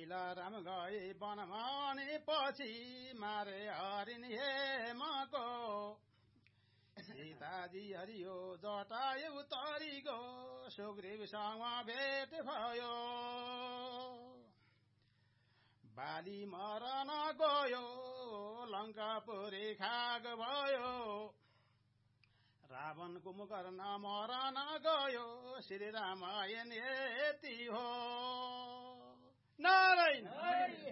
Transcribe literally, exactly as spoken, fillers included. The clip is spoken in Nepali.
पहिला राम गए वनमा अनि पछि मारे हरिण हेमको सीताजी हरियो जटायु तरिगो सुग्रीवसँग भेट भयो बाली मरन गयो लङ्कापुरी खाग भयो रावण कुम्भकर्ण मरन गयो श्री रामायण यति हो नारायण